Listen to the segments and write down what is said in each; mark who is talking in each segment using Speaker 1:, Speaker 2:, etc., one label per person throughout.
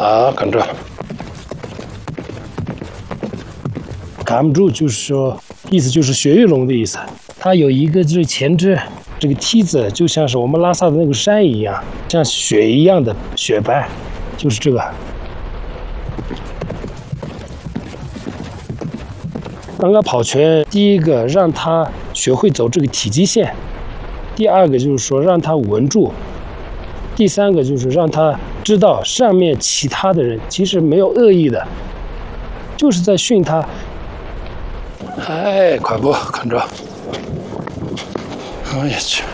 Speaker 1: 啊，看着，扛不住，就是说，意思就是雪玉龙的意思。它有一个就是前肢这个梯子，就像是我们拉萨的那个山一样，像雪一样的雪白，就是这个。刚刚跑拳，第一个让他学会走这个体积线，第二个就是说让他稳住，第三个就是让他知道上面其他的人其实没有恶意的，就是在训他。哎，快步，看着。哎呀去！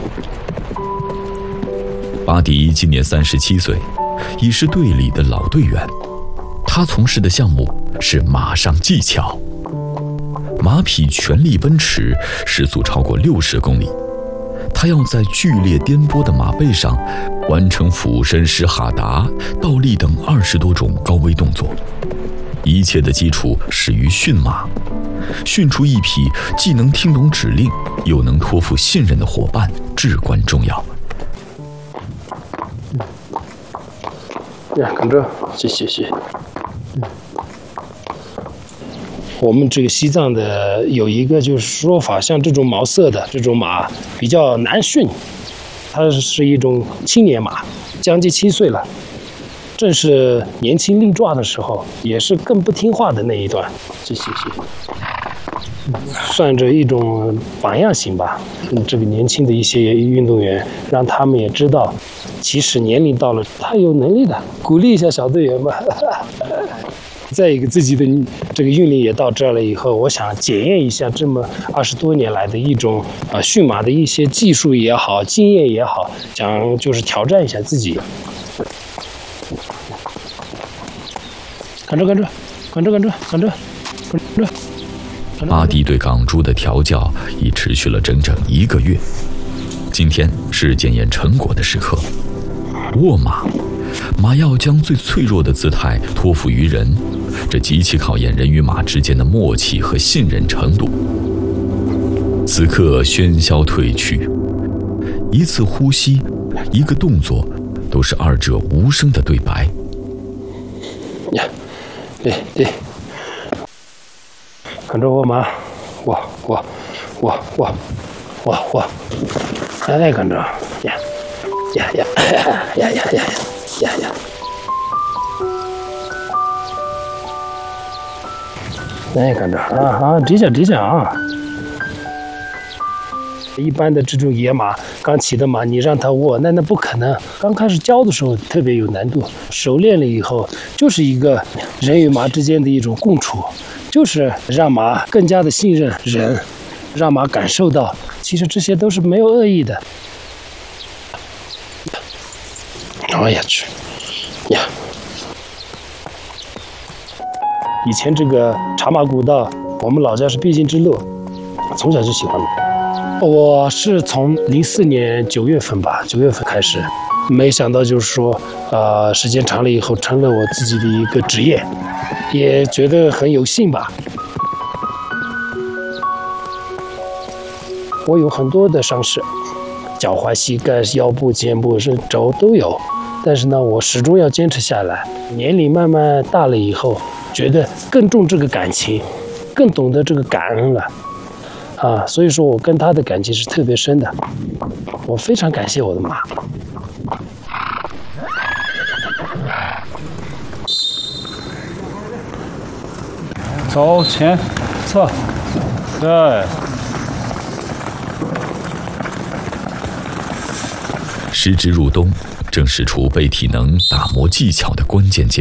Speaker 2: 巴迪今年37岁，已是队里的老队员。他从事的项目是马上技巧。马匹全力奔驰，时速超过60公里。他要在剧烈颠簸的马背上完成俯身式哈达、倒立等20多种高危动作。一切的基础始于驯马，训出一匹既能听懂指令，又能托付信任的伙伴，至关重要。
Speaker 1: 看着，谢。我们这个西藏的有一个就是说法，像这种毛色的这种马比较难驯，它是一种青年马，将近7岁了，正是年轻力壮的时候，也是更不听话的那一段。谢，算着一种榜样型吧。这个年轻的一些运动员，让他们也知道，其实年龄到了，他有能力的，鼓励一下小队员吧。再一个，自己的这个运力也到这儿了以后，我想检验一下这么20多年来的一种驯马的一些技术也好，经验也好，想就是挑战一下自己。看着。
Speaker 2: 巴迪对港猪的调教已持续了整整1个月。今天是检验成果的时刻。卧马，马要将最脆弱的姿态托付于人，这极其考验人与马之间的默契和信任程度。此刻喧嚣褪去，一次呼吸，一个动作，都是2者无声的对白。
Speaker 1: 对，看着我马，我，哎，看着，呀，哎，看着这下啊。一般的这种野马，刚起的马，你让它卧，那不可能。刚开始教的时候特别有难度，熟练了以后，就是一个人与马之间的一种共处，就是让马更加的信任人，让马感受到，其实这些都是没有恶意的。哎呀去呀！以前这个茶马古道，我们老家是必经之路，从小就喜欢。我是从04年9月份吧，9月份开始，没想到就是说，时间长了以后成了我自己的一个职业，也觉得很有幸吧。我有很多的伤势，脚踝、膝盖、腰部、肩部、肘都有，但是呢，我始终要坚持下来。年龄慢慢大了以后，觉得更重这个感情，更懂得这个感恩了。所以说我跟他的感情是特别深的，我非常感谢我的马。
Speaker 3: 走前侧，对。
Speaker 2: 时值入冬，正是储备体能、打磨技巧的关键阶段。